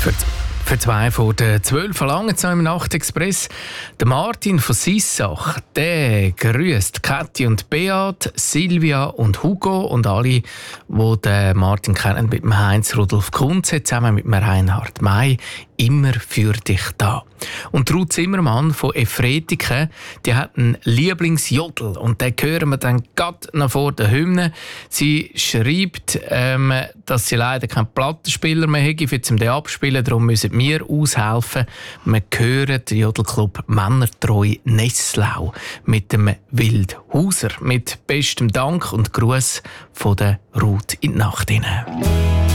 Für 2 vor der 12 verlangen Sie im Nachtexpress. Der Martin von Sissach, der grüßt Kathi und Beat, Silvia und Hugo und alle, die den Martin kennen, mit dem Heinz Rudolf Kunze zusammen mit dem Reinhard May. Immer für dich da. Und Ruth Zimmermann von Efretiken, die hat einen Lieblingsjodel und den hören wir dann gerade noch vor der Hymne. Sie schreibt, dass sie leider keinen Plattenspieler mehr hätte, für den abspielen, darum müssen wir aushelfen. Wir hören den Jodelclub Männertreu Nesslau mit dem Wildhauser. Mit bestem Dank und Gruß von der Ruth in die Nacht hinein.